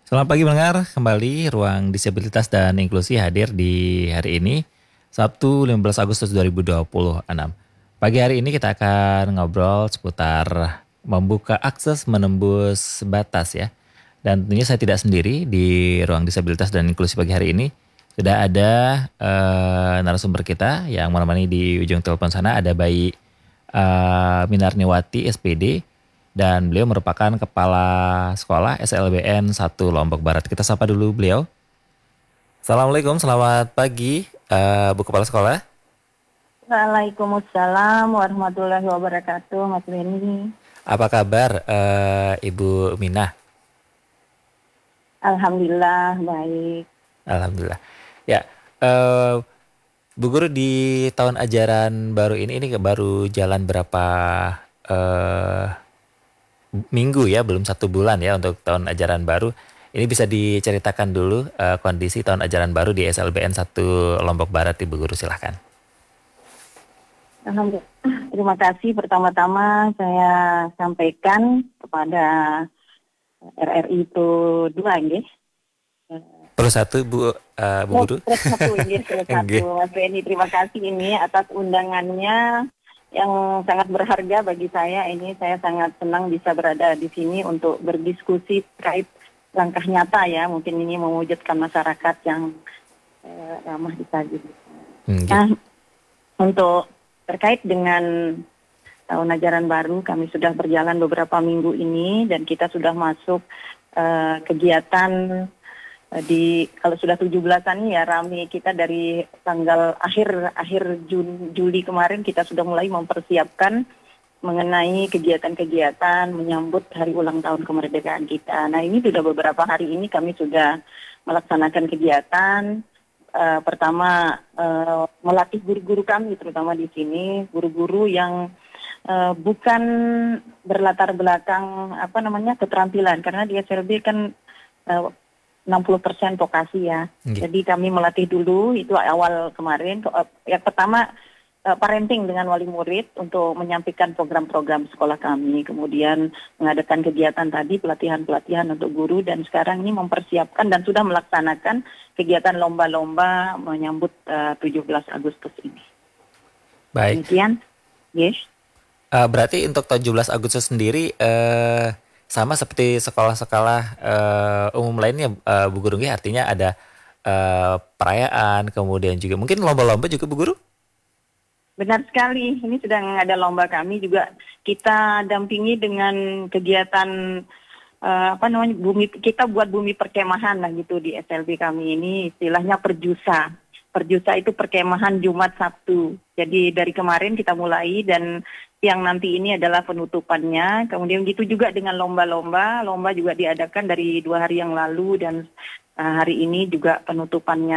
Selamat pagi mendengar, kembali Ruang Disabilitas dan Inklusi hadir di hari ini, Sabtu 15 Agustus 2026. Pagi hari ini kita akan ngobrol seputar membuka akses menembus batas ya. Dan tentunya saya tidak sendiri di Ruang Disabilitas dan Inklusi pagi hari ini. Sudah ada narasumber kita yang menemani di ujung telepon sana, ada Bayi Minarniwati SPD dan beliau merupakan kepala sekolah SLBN 1 Lombok Barat. Kita sapa dulu beliau. Assalamualaikum, selamat pagi Bu Kepala Sekolah. Waalaikumsalam warahmatullahi wabarakatuh, Mas Beni. Apa kabar Ibu Minah? Alhamdulillah baik. Alhamdulillah. Ya, eh, Bu Guru di tahun ajaran baru ini baru jalan berapa eh, minggu ya, belum 1 bulan ya untuk tahun ajaran baru. Ini bisa diceritakan dulu kondisi tahun ajaran baru di SLBN 1 Lombok Barat, Ibu Guru, silahkan. Alhamdulillah. Terima kasih pertama-tama saya sampaikan kepada RRI itu dua nggih. Perlu satu Bu Guru. Terus satu nggih, terus Nggih. satu. Mas Beni, terima kasih ini atas undangannya yang sangat berharga bagi saya. Ini saya sangat senang bisa berada di sini untuk berdiskusi terkait langkah nyata ya, mungkin ini mewujudkan masyarakat yang ramah disabilitas. Nggih. Nah, untuk terkait dengan tahun ajaran baru, kami sudah berjalan beberapa minggu ini dan kita sudah masuk kegiatan di kalau sudah 17-an ya rame kita dari tanggal akhir Juli kemarin kita sudah mulai mempersiapkan mengenai kegiatan-kegiatan menyambut hari ulang tahun kemerdekaan kita. Nah, ini sudah beberapa hari ini kami sudah melaksanakan kegiatan. Pertama melatih guru-guru kami terutama di sini, guru-guru yang bukan berlatar belakang keterampilan, karena di SLB kan 60% vokasi ya. Nggih. Jadi kami melatih dulu itu awal kemarin. Yang pertama parenting dengan wali murid untuk menyampaikan program-program sekolah kami. Kemudian mengadakan kegiatan tadi pelatihan-pelatihan untuk guru dan sekarang ini mempersiapkan dan sudah melaksanakan kegiatan lomba-lomba menyambut 17 Agustus ini. Baik. Demikian. Yes. Berarti untuk 17 Agustus sendiri sama seperti sekolah-sekolah umum lainnya, Bu Guru, nggih, artinya ada perayaan, kemudian juga mungkin lomba-lomba juga, Bu Guru? Benar sekali, ini sedang ada lomba kami juga kita dampingi dengan kegiatan kita buat bumi perkemahan lah gitu di SLB kami ini istilahnya perjusa. Perjusa itu perkemahan Jumat Sabtu. Jadi dari kemarin kita mulai dan yang nanti ini adalah penutupannya. Kemudian gitu juga dengan lomba-lomba. Lomba juga diadakan dari 2 hari yang lalu dan hari ini juga penutupannya.